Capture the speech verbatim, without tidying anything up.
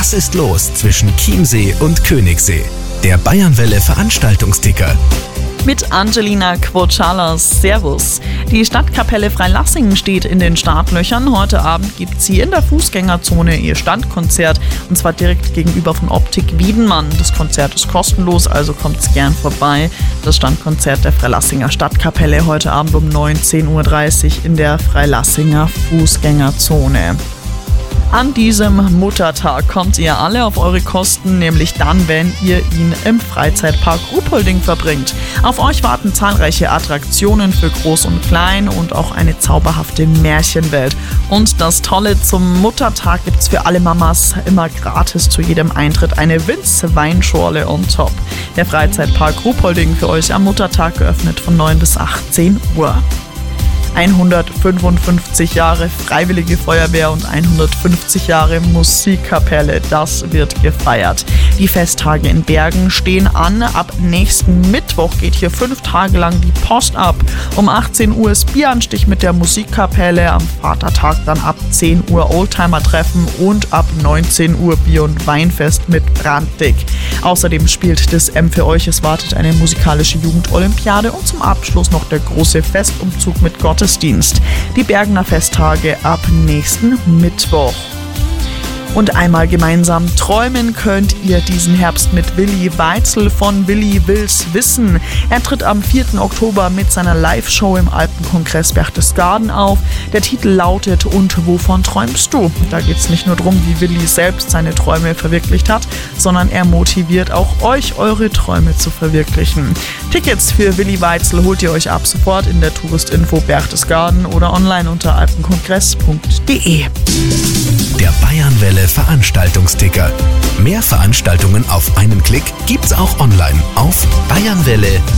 Was ist los zwischen Chiemsee und Königssee? Der Bayernwelle Veranstaltungsticker. Mit Angelina Quochalas. Servus. Die Stadtkapelle Freilassing steht in den Startlöchern. Heute Abend gibt sie in der Fußgängerzone ihr Standkonzert, und zwar direkt gegenüber von Optik Wiedenmann. Das Konzert ist kostenlos, also kommt's gern vorbei. Das Standkonzert der Freilassinger Stadtkapelle heute Abend um neunzehn Uhr dreißig in der Freilassinger Fußgängerzone. An diesem Muttertag kommt ihr alle auf eure Kosten, nämlich dann, wenn ihr ihn im Freizeitpark Ruhpolding verbringt. Auf euch warten zahlreiche Attraktionen für Groß und Klein und auch eine zauberhafte Märchenwelt. Und das Tolle, zum Muttertag gibt's für alle Mamas immer gratis zu jedem Eintritt eine Winz-Weinschorle on top. Der Freizeitpark Ruhpolding für euch am Muttertag geöffnet von neun bis achtzehn Uhr. hundertfünfundfünfzig Jahre Freiwillige Feuerwehr und hundertfünfzig Jahre Musikkapelle, das wird gefeiert. Die Festtage in Bergen stehen an. Ab nächsten Mittwoch geht hier fünf Tage lang die Post ab. Um achtzehn Uhr ist Bieranstich mit der Musikkapelle, am Vatertag dann ab zehn Uhr Oldtimer-Treffen und ab neunzehn Uhr Bier- und Weinfest mit Branddick. Außerdem spielt das M für euch, es wartet eine musikalische Jugendolympiade und zum Abschluss noch der große Festumzug mit Gott. Gottesdienst. Die Bergener Festtage ab nächsten Mittwoch. Und einmal gemeinsam träumen könnt ihr diesen Herbst mit Willi Weitzel von Willi Will's Wissen. Er tritt am vierten Oktober mit seiner Live-Show im Alpenkongress Berchtesgaden auf. Der Titel lautet „Und wovon träumst du?". Da geht es nicht nur darum, wie Willi selbst seine Träume verwirklicht hat, sondern er motiviert auch euch, eure Träume zu verwirklichen. Tickets für Willi Weitzel holt ihr euch ab sofort in der Touristinfo Berchtesgaden oder online unter alpenkongress punkt de. Der Bayernwelle Veranstaltungsticker. Mehr Veranstaltungen auf einen Klick gibt's auch online auf bayernwelle